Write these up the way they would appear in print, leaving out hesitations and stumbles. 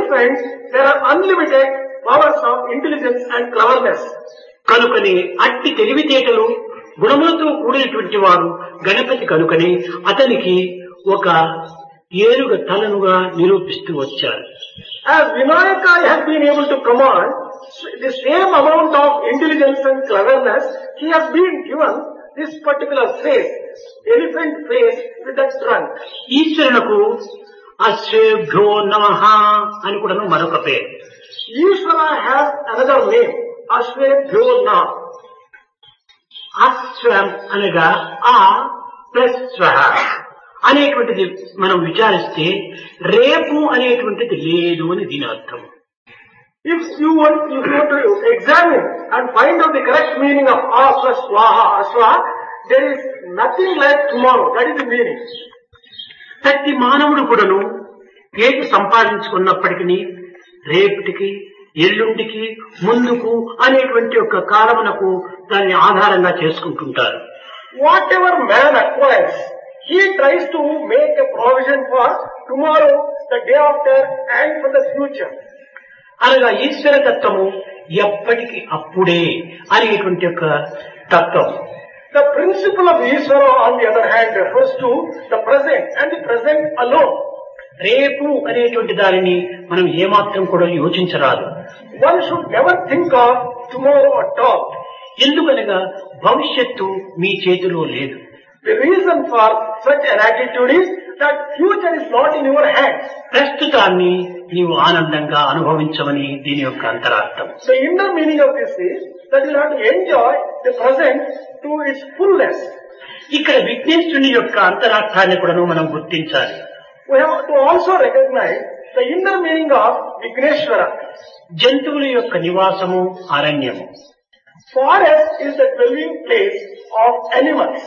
elephants, there are unlimited powers of intelligence and cleverness. కనుకనే అట్టి తెలివితేటలు గుణములతో కూడినటువంటి వాడు గణపతి కనుకనే అతనికి ఒక ఏనుగ తలనుగా నిరూపిస్తూ వచ్చారు. As Vinayaka has been able to command the same amount of intelligence and cleverness, he has been given this particular face, elephant face with a trunk. ఈశ్వరునకు అశ్వేభ్యో నమః అని కూడా మరొక పేరు. Ishvara has another name, Ashwebhyo Nam. అశ్వం అనగా ఆ plus స్వహ అనేటువంటిది మనం విచారిస్తే రేపు అనేటువంటిది లేదు అని దీని అర్థం. If you want to examine and find out the correct meaning of A plus Swaha, Aswa, there is nothing like tomorrow. That is the meaning. ప్రతి మానవుడు కూడాను ఏది సంపాదించుకున్నప్పటికీ రేపటికి ఎల్లుండికి ముందుకు అనేటువంటి ఒక కాలమునకు దాన్ని ఆధారంగా చేసుకుంటుంటారు. Whatever man acquires, he tries to make a provision for tomorrow, the day after, and for the future. అనగా ఈశ్వర తత్వము ఎప్పటికి అప్పుడే అనేటువంటి ఒక తత్వం. The principle of Ishvara, on the other hand, refers to the present and the present alone. రేపు అనేటువంటి దానిని మనం ఏమాత్రం కూడా యోచించరాదు. One should never think of tomorrow at all. ఎందుకనగా భవిష్యత్తు మీ చేతిలో లేదు. The reason for such an attitude is that future is not in your hands. ప్రస్తుతాన్ని నీవు ఆనందంగా అనుభవించమని దీని యొక్క అంతరార్థం. The inner meaning of this is that you have to enjoy the present to its fullness. ఇక్కడ విఘ్నేశ్వరుని యొక్క అంతరార్థాన్ని కూడా మనం గుర్తించాలి. We have to also recognize the inner meaning of Vigneshwara. జంతువుల యొక్క నివాసము అరణ్యము. Forest is the dwelling place of animals.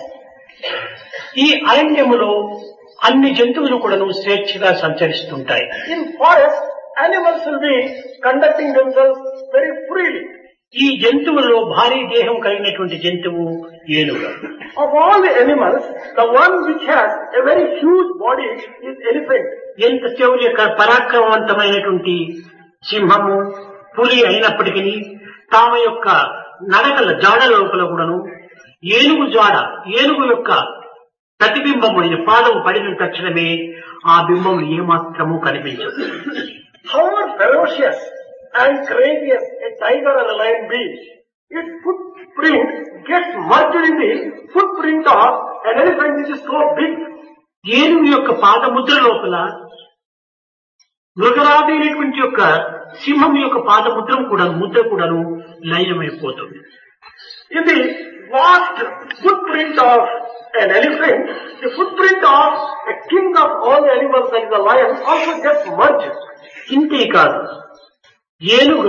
ఈ అరణ్యములో అన్ని జంతువులు కూడాను స్వేచ్ఛగా సంచరిస్తుంటాయి. In forest, animals will be conducting themselves very freely. ఈ జంతువుల్లో భారీ దేహం కలిగినటువంటి జంతువు ఏనుగు. Of all the animals, the one which has a very huge body is elephant. ఎంత శౌర్య పరాక్రమవంతమైనటువంటి సింహము పులి అయినప్పటికీ తామ యొక్క నడకల జాడ లోపల కూడాను ఏనుగు యొక్క ప్రతిబింబమైన పాదం పడిన తక్షణమే ఆ బింబం ఏమాత్రము కనిపించదు. However ferocious and courageous a tiger or a lion be, its footprint gets merged in the footprint of an elephant which is so big. ఏనుగు యొక్క పాదముద్ర లోపల మృగరాజైనటువంటి యొక్క సింహం యొక్క పాదముద్రం ముద్ర కూడాను లయమైపోతుంది. In the vast footprint of an elephant, the footprint of a king of all the animals, like the lion, also gets merged. ఇంతే కాదు, ఏనుగ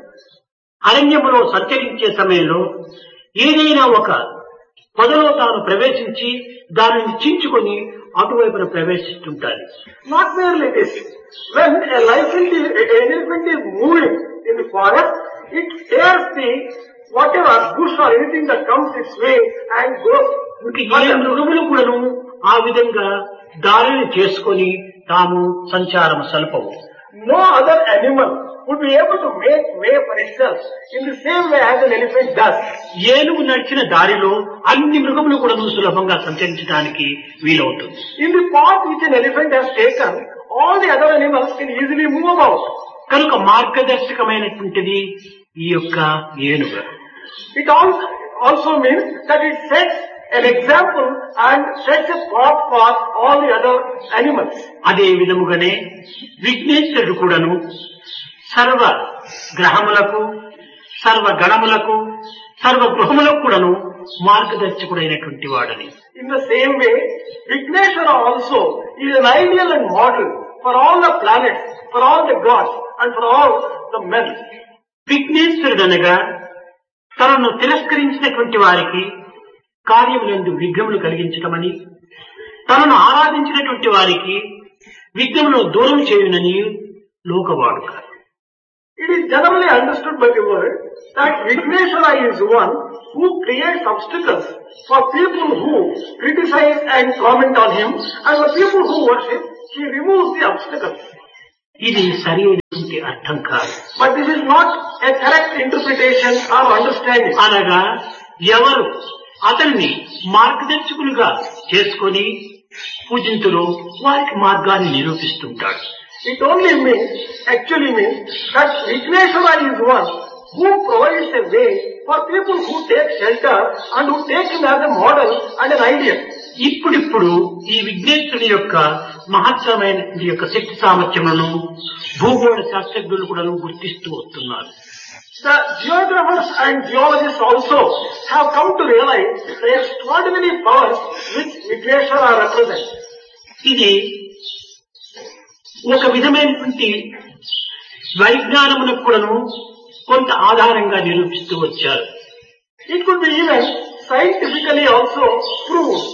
అరణ్యములో సంచరించే సమయంలో ఏదైనా ఒక పొదలో తాను ప్రవేశించి దానిని చించుకొని అటువైపున ప్రవేశిస్తుంటారు. Not merely this, when an elephant is moving in the forest, it tears the whatever bush or anything that comes its way and goes. ఏ మృగములు కూడాను ఆ విధంగా దారిని చేసుకొని తాము సంచారం సల్పవు. No other animal would be able to make way for itself in the same way as an elephant does. ఏనుగు నడిచిన దారిలో అన్ని మృగములు కూడా సులభంగా సంచరించడానికి వీలవుతుంది. In the path which an elephant has taken, all the other animals can easily move about. కనుక మార్గదర్శకమైనటువంటిది ఈ యొక్క ఏనుగు. It also means that it sets an example and sets a path for all the other animals. అదే విధముగానే విఘ్నేశ్వరుడు కూడాను సర్వ గ్రహములకు సర్వ గణములకు సర్వ గృహములకు కూడాను మార్గదర్శకుడైనటువంటి వాడని. In the same way, Vigneshwara also is an ideal and model for all the planets, for all the gods and for all the men. విఘ్నేశ్వరుడు అనగా తనను తిరస్కరించినటువంటి వారికి కార్యములందు విఘ్నములు కలిగించటమని, తనను ఆరాధించినటువంటి వారికి విఘ్నములను దూరం చేయునని లోకవాడుక. It is generally understood by the world that Vigneshwara is one who creates obstacles for people who criticize and comment on him, and for people who worship, he removes the obstacles. ఇది సరైనటువంటి అర్థం కాదు. But this is not a correct interpretation or understanding. అనగా ఎవరు అతన్ని మార్గదర్శకులుగా చేసుకొని పూజింతులో వారికి మార్గాన్ని నిరూపిస్తుంటాడు. It only means, actually means, that Vigneshwara is one who provides a way for people who take shelter and who take him as a model and an ideal. ఇప్పుడిప్పుడు ఈ విఘ్నేశ్వరుని యొక్క మహత్తరమైన యొక్క శక్తి సామర్థ్యములను భూగోళ శాస్త్రజ్ఞులు కూడా గుర్తిస్తూ వస్తున్నారు. The geographers and geologists also have come to realize the extraordinary powers which Vigneshwara represents. ఇది ఒక విధమైనటువంటి వైజ్ఞానమునకు కూడాను కొంత ఆధారంగా నిరూపిస్తూ వచ్చారు. It could be even scientifically also proved.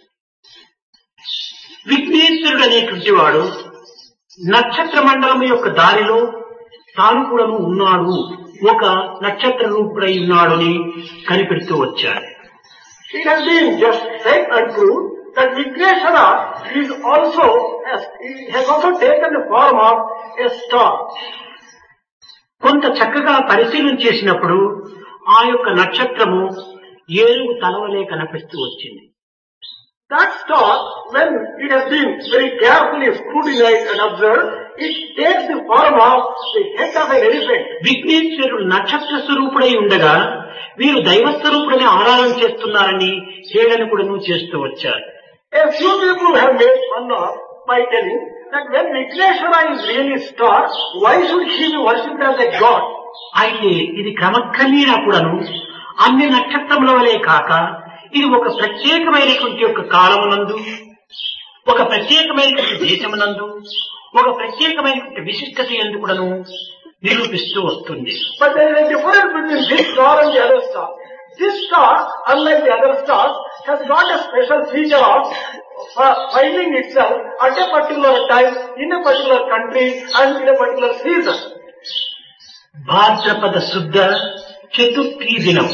విఘ్నేశ్వరుడు అనేటువంటి వాడు నక్షత్ర మండలం యొక్క దారిలో తాను కూడా ఉన్నాడు, ఒక నక్షత్ర రూపుడై ఉన్నాడని కనిపెడుతూ వచ్చాడు. It has been just said and proved that Vigneshwara is also has also taken the form of a star. కొంత చక్కగా పరిశీలన చేసినప్పుడు ఆ యొక్క నక్షత్రము ఏనుగు తలవలే కనిపిస్తూ వచ్చింది. That star, when it has been very carefully scrutinized and observed, it takes the form of the head of an elephant. విఘ్నేశ్వరుడు నక్షత్ర స్వరూపుడై ఉండగా వీరు దైవ స్వరూపుడిని ఆరాధన చేస్తున్నారని హేళన కూడా చేస్తూ వచ్చారు. A few people have made fun of by telling that when Vigneshwara is really star, why should he be worshipped as a god? అయితే ఇది క్రమక్రమేణా కూడాను అన్ని నక్షత్రముల వలె కాక ఇది ఒక ప్రత్యేకమైనటువంటి యొక్క కాలమునందు, ఒక ప్రత్యేకమైనటువంటి దేశమునందు, ఒక ప్రత్యేకమైనటువంటి విశిష్టత ఎందు కూడాను నిరూపిస్తూ వస్తుంది. But there is a difference between this star and the other star. This star, unlike the other stars, has got a special feature of finding itself at a particular time, in a particular country and in a particular season. భాద్రపద శుద్ధ చతుర్థి దినం,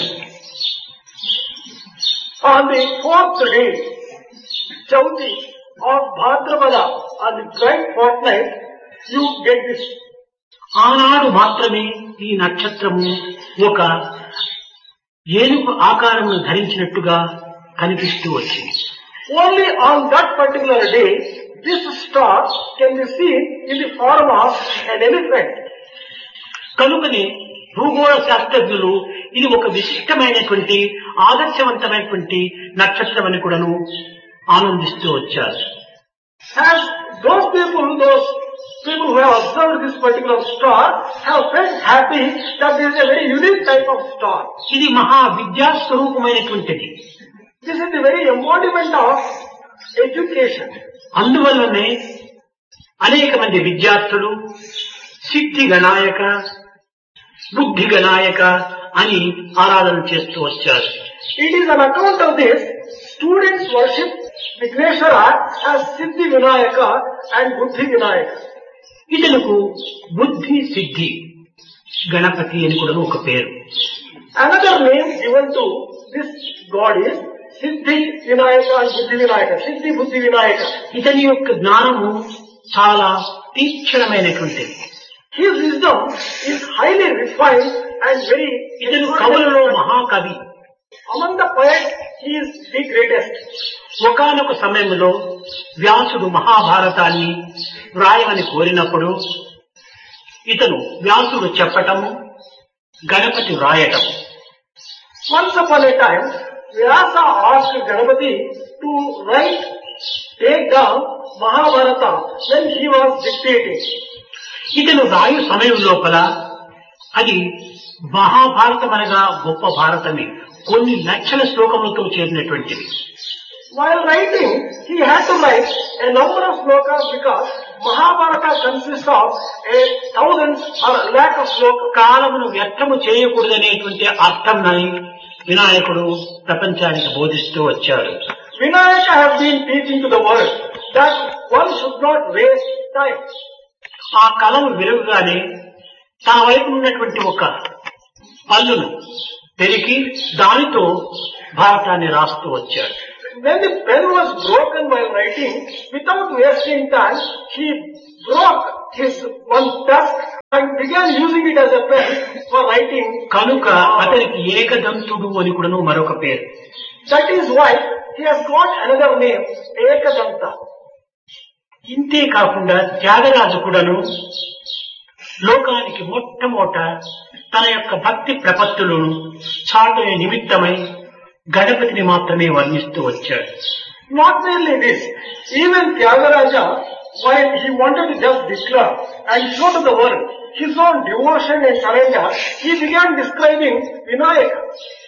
on the fourth day, Chauthi of Bhadrapada, on the bright fortnight, you get this. ఆనాడు మాత్రమే ఈ నక్షత్రము ఒక ఏనుగు ఆకారమును ధరించినట్టుగా కనిపిస్తూ వచ్చింది. Only on that particular day, this star can be seen in the form of an elephant. కనుకనే భూగోళ శాస్త్రజ్ఞులు ఇది ఒక విశిష్టమైనటువంటి ఆదర్శవంతమైనటువంటి నక్షత్రం అని కూడాను ఆనందిస్తూ వచ్చారు. As those people who have observed this particular star have felt happy that this is a very unique type of star. ఇది మహా విద్యాస్వరూపమైనటువంటిది. This is the very embodiment of education. అందువల్లనే అనేక మంది విద్యార్థులు సిద్ధి గణాయక, బుద్ధి గణాయక అని ఆరాధన చేస్తూ వచ్చారు. It is on account of this, students worship Vigneshwara as Siddhi Vinayaka and Buddhi Vinayaka. ఇతనుకు బుద్ధి సిద్ధి గణపతి అని కూడా ఒక పేరు. Another name given to this god is Siddhi Vinayaka and Buddhi Vinayaka. Siddhi Buddhi Vinayaka. ఇతని యొక్క జ్ఞానము చాలా తీక్షణమైనటువంటిది. His wisdom is highly refined and very. ఇతను కవులలో మహాకవి. Among the poets, he is the greatest. ఒకానొక సమయంలో వ్యాసుడు మహాభారతాన్ని వ్రాయమని కోరినప్పుడు ఇతను వ్యాసుడు చెప్పటము, Ganapati వ్రాయటం. Once upon a time, Vyasa asked Ganapati to take down Mahabharata when he was dictating. ఇతను రాయు సమయం లోపల అది మహాభారతం అనగా గొప్ప భారతమే, కొన్ని లక్షల శ్లోకములతో చేరినటువంటిది. While writing, he had to write a number of slokas because Mahabharata consists of thousands or lakh of slokas. కాలమును వ్యర్థము చేయకూడదనేటువంటి అర్థంని వినాయకుడు ప్రపంచానికి బోధిస్తూ వచ్చాడు. Vinayaka has been teaching to the world that one should not waste time. ఆ కళను వెలుగుగానే తన వైపు ఉన్నటువంటి ఒక పల్లును పెరిగి దానితో భారతాన్ని రాస్తూ వచ్చాడు. When the pen was broken while writing, without wasting time, he broke his one tusk and began using it as a pen for writing. కనుక అతనికి ఏకదంతుడు అని కూడాను మరొక పేరు. That is why he has got another name, Ekadanta. ఇంతే కాకుండా త్యాగరాజు కూడాను లోకానికి మొట్టమొదట తన యొక్క భక్తి ప్రపత్తులను చాటునే నిమిత్తమై గణపతిని మాత్రమే వర్ణిస్తూ వచ్చాడు. Not merely this, even Tyagaraja, while he wanted to just declare and show to the world his own devotion and surrender, he began describing Vinayaka.